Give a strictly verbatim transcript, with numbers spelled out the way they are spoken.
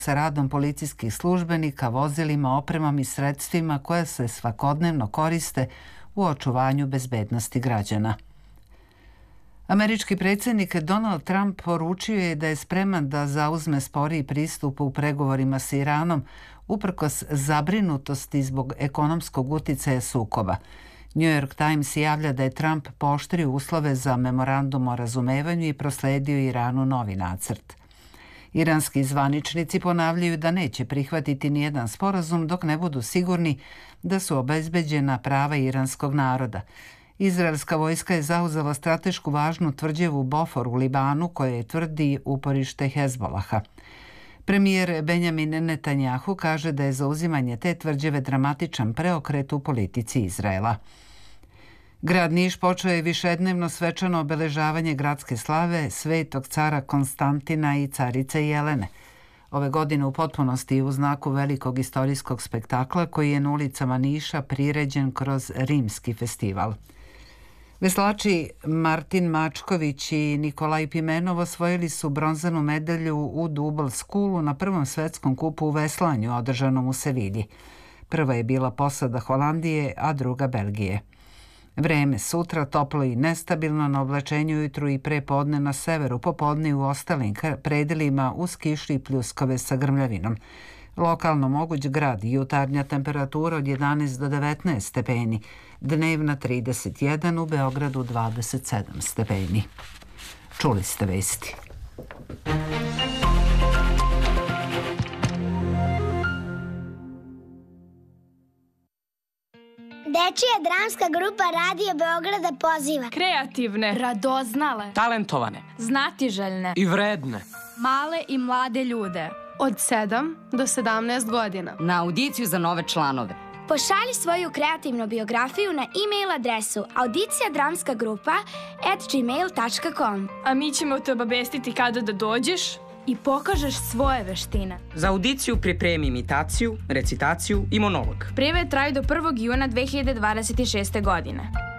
sa radom policijskih službenika, vozilima, opremom i sredstvima koja se svakodnevno koriste u očuvanju bezbednosti građana. Američki predsjednik Donald Trump poručio je da je spreman da zauzme sporiji pristup u pregovorima s Iranom uprkos zabrinutosti zbog ekonomskog uticaja sukoba. New York Times javlja da je Trump pooštrio uslove za memorandum o razumevanju i prosledio Iranu novi nacrt. Iranski zvaničnici ponavljaju da neće prihvatiti nijedan sporazum dok ne budu sigurni da su obezbeđena prava iranskog naroda. Izraelska vojska je zauzela stratešku važnu tvrđavu Bofor u Libanu koje je tvrdi uporište Hezbolaha. Premijer Benjamin Netanjahu kaže da je zauzimanje te tvrđave dramatičan preokret u politici Izraela. Grad Niš počeo je višednevno svečano obeležavanje gradske slave svetog cara Konstantina i carice Jelene. Ove godine u potpunosti u znaku velikog istorijskog spektakla koji je na ulicama Niša priređen kroz rimski festival. Veslači Martin Mačković i Nikolaj Pimenov osvojili su bronzanu medalju u Double Schoolu na prvom svetskom kupu u veslanju održanom u Sevilji. Prva je bila posada Holandije, a druga Belgije. Vreme sutra toplo i nestabilno, na oblačenju ujutru i pre podne na severu, popodne i u ostalim predelima uz kišu i pljuskove sa grmljavinom. Lokalno moguć grad, jutarnja temperatura od jedanaest do devetnaest stepeni, dnevna trideset jedan, u Beogradu dvadeset sedam stepeni. Čuli ste vesti. Dečija dramska grupa Radio Beograda poziva kreativne, radoznale, talentovane, znatiželjne i vredne, male i mlade ljude od sedam do sedamnaest godina na audiciju za nove članove. Pošalji svoju kreativnu biografiju na e-mail adresu audicija dramska grupa at gmail tačka com. A mi ćemo te obavestiti kada da dođeš i pokažeš svoje veštine. Za audiciju pripremi imitaciju, recitaciju i monolog. Prijave traju do prvog juna dve hiljade dvadeset šeste. godine.